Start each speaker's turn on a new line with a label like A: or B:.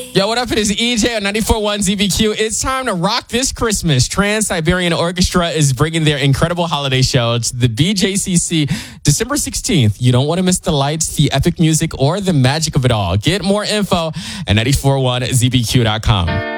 A: Yo, what up? It is EJ on 94.1 ZBQ. It's time to rock this Christmas. Trans-Siberian Orchestra is bringing their incredible holiday show to the BJCC December 16th. You don't want to miss the lights, the epic music, or the magic of it all. Get more info at 94.1ZBQ.com.